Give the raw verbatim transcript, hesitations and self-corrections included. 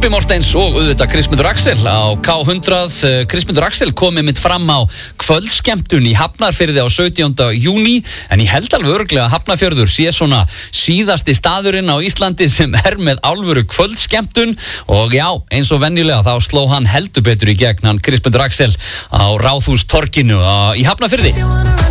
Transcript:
Bubbi Mortens og auðvitað Kristmundur Axel á K hundrað. Kristmundur Axel komið mitt fram á kvöldskemmtun í Hafnarfirði á sautjánda júní, en ég held alveg örugglega að Hafnarfjörður sé svona síðasti staðurinn á Íslandi sem er með alvöru kvöldskemmtun, og já, eins og venjulega þá sló hann heldur betur í gegn, hann Kristmundur Axel á Ráðhústorginu í Hafnarfirði.